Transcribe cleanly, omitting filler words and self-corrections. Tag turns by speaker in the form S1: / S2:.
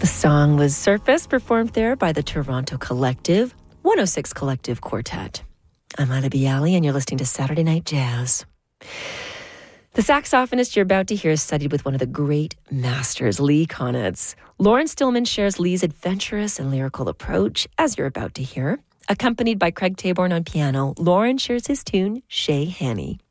S1: song was Surface, performed there by the Toronto Collective, 106 Collective Quartet. I'm Ida Bialy, and you're listening to Saturday Night Jazz. The saxophonist you're about to hear studied with one of the great masters, Lee Konitz. Lauren Stillman shares Lee's adventurous and lyrical approach, as you're about to hear. Accompanied by Craig Taborn on piano, Lauren shares his tune, Shay Hanny.